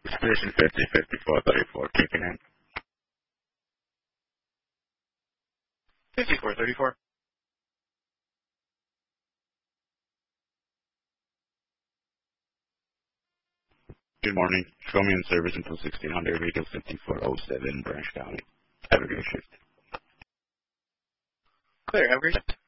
Station 505434 kicking in. 5434. Good morning. Show me in service until 1600, vehicle 5407, Branch County. Have a great shift. Clear, have a great shift.